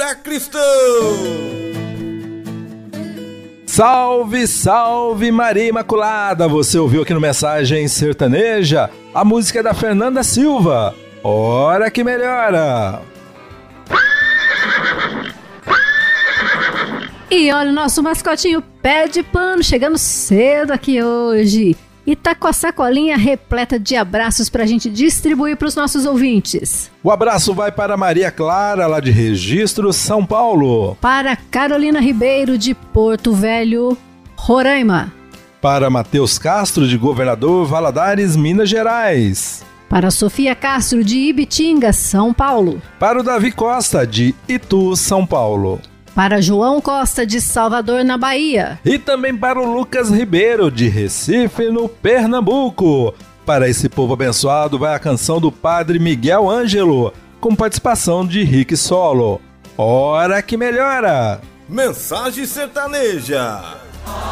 Cultura Cristã. Salve, salve Maria Imaculada! Você ouviu aqui no Mensagem Sertaneja a música da Fernanda Silva, Hora que Melhora. E olha o nosso mascotinho Pé de Pano chegando cedo aqui hoje. E tá com a sacolinha repleta de abraços pra gente distribuir pros nossos ouvintes. O abraço vai para Maria Clara, lá de Registro, São Paulo. Para Carolina Ribeiro, de Porto Velho, Roraima. Para Matheus Castro, de Governador Valadares, Minas Gerais. Para Sofia Castro, de Ibitinga, São Paulo. Para o Davi Costa, de Itu, São Paulo. Para João Costa, de Salvador, na Bahia. E também para o Lucas Ribeiro, de Recife, no Pernambuco. Para esse povo abençoado vai a canção do Padre Miguel Ângelo, com participação de Rick Solo. Hora que Melhora! Mensagem Sertaneja.